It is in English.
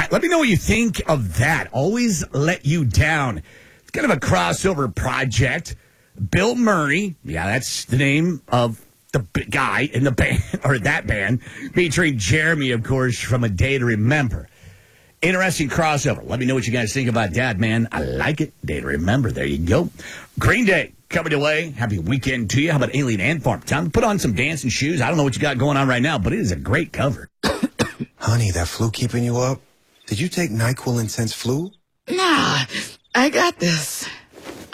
Let me know what you think of that. Always Let You Down. It's kind of a crossover project. Bill Murray, yeah, that's the name of the guy in the band, or that band, featuring Jeremy, of course, from A Day to Remember. Interesting crossover. Let me know what you guys think about that, man. I like it. Day to Remember. There you go. Green Day coming away. Happy weekend to you. How about Alien Ant Farm? Time to put on some dancing shoes. I don't know what you got going on right now, but it is a great cover. Honey, that flu keeping you up? Did you take NyQuil Intense Flu? Nah, I got this.